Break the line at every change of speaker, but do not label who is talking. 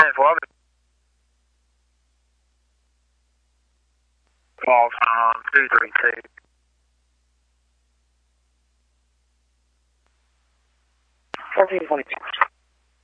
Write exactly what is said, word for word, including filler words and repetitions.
ten four. Call from two three two. fourteen twenty-two.